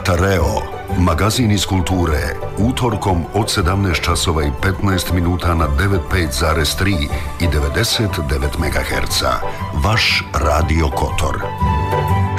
Stareo, magazin iz kulture, utorkom od 17 časova i 15 minuta na 95,3 i 99 MHz. Vaš Radio Kotor.